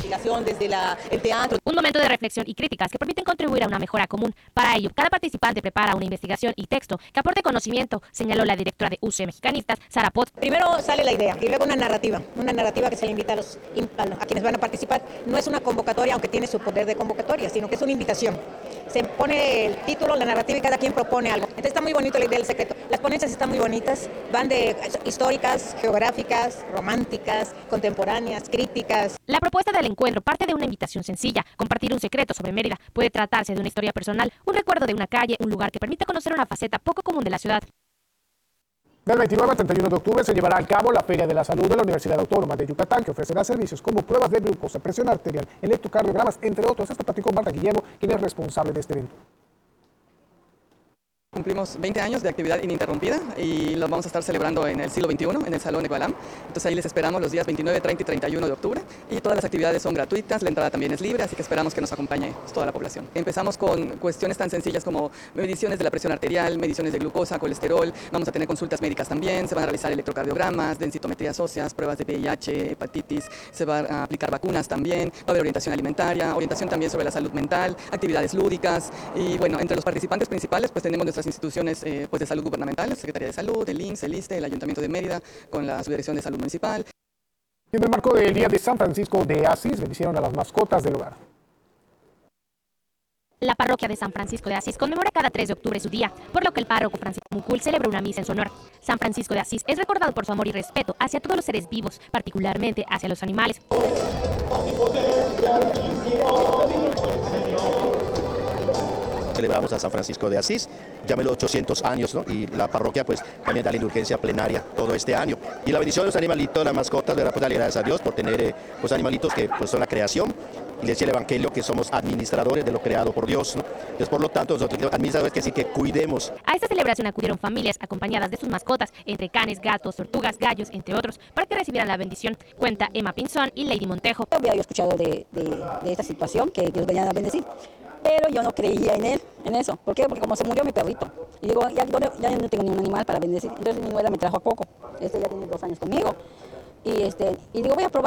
investigación, desde el teatro. Un momento de reflexión y críticas que permiten contribuir a una mejora común. Para ello, cada participante prepara una investigación y texto que aporte conocimiento, señaló la directora de UC Mexicanistas, Sara Pot. Primero sale la idea y luego una narrativa que se le invita a quienes van a participar. No es una convocatoria, aunque tiene su poder de convocatoria, sino que es una invitación. Se pone el título, la narrativa y cada quien propone algo. Entonces está muy bonito la idea del secreto. Las ponencias están muy bonitas, van de históricas, geográficas, románticas, contemporáneas, críticas. La propuesta del encuentro parte de una invitación sencilla: compartir un secreto sobre Mérida. Puede tratarse de una historia personal, un recuerdo de una calle, un lugar que permite conocer una faceta poco común de la ciudad. Del 29 al 31 de octubre se llevará a cabo la Feria de la Salud de la Universidad Autónoma de Yucatán, que ofrecerá servicios como pruebas de glucosa, presión arterial, electrocardiogramas, entre otros. Esto platicó Marta Guillermo, quien es responsable de este evento. Cumplimos 20 años de actividad ininterrumpida y lo vamos a estar celebrando en el siglo XXI, en el Salón Egualam. Entonces ahí les esperamos los días 29, 30 y 31 de octubre y todas las actividades son gratuitas, la entrada también es libre, así que esperamos que nos acompañe toda la población. Empezamos con cuestiones tan sencillas como mediciones de la presión arterial, mediciones de glucosa, colesterol, vamos a tener consultas médicas también, se van a realizar electrocardiogramas, densitometrías óseas, pruebas de VIH, hepatitis, se van a aplicar vacunas también, va a haber orientación alimentaria, orientación también sobre la salud mental, actividades lúdicas y bueno, entre los participantes principales pues tenemos nuestras instituciones pues de salud gubernamental, la Secretaría de Salud, el INSS, el ISSSTE, el Ayuntamiento de Mérida, con la Subdirección de Salud Municipal. En el marco del Día de San Francisco de Asís, bendicieron a las mascotas del hogar. La parroquia de San Francisco de Asís conmemora cada 3 de octubre su día, por lo que el párroco Francisco Mucul celebra una misa en su honor. San Francisco de Asís es recordado por su amor y respeto hacia todos los seres vivos, particularmente hacia los animales. Celebramos a San Francisco de Asís, ya 800 años, ¿no? Y la parroquia pues también da la indulgencia plenaria todo este año. Y la bendición de los animalitos, las mascotas, ¿verdad? Pues darle gracias a Dios por tener pues animalitos que pues son la creación. Y decía el Evangelio que somos administradores de lo creado por Dios, ¿no? Entonces, por lo tanto, nosotros administradores que sí que cuidemos. A esta celebración acudieron familias acompañadas de sus mascotas, entre canes, gatos, tortugas, gallos, entre otros, para que recibieran la bendición. Cuenta Emma Pinzón y Lady Montejo. Había escuchado de esta situación, que Dios venía a bendecir, pero yo no creía en eso. ¿Por qué? Porque como se murió mi perrito, y digo, ya no tengo ni un animal para bendecir. Entonces mi nuera me trajo a Coco, ya tiene 2 años conmigo, y digo, voy a probar.